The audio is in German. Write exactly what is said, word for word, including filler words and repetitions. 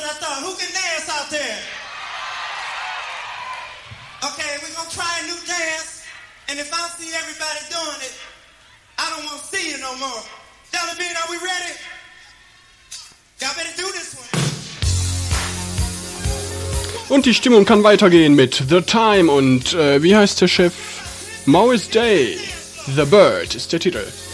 I thought. Who can dance out there? Okay, we're gonna try a new dance, and if I see everybody doing it, I don't want to see you no more. Jelly Bean, are we ready? Y'all better do this one. Und die Stimmung kann weitergehen mit The Time und äh, wie heißt der Chef? Morris Day. The Bird ist der Titel.